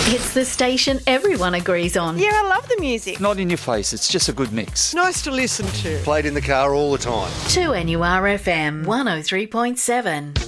It's the station everyone agrees on. Yeah, I love the music. Not in your face, it's just a good mix. Nice to listen to. Played in the car all the time. 2NURFM 103.7.